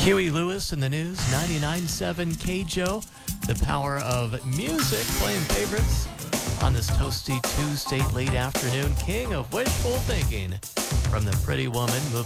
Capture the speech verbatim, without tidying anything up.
Huey Lewis in the news, ninety-nine point seven K J O, the power of music, playing favorites on this toasty Tuesday late afternoon. King of wishful thinking from the Pretty Woman, moving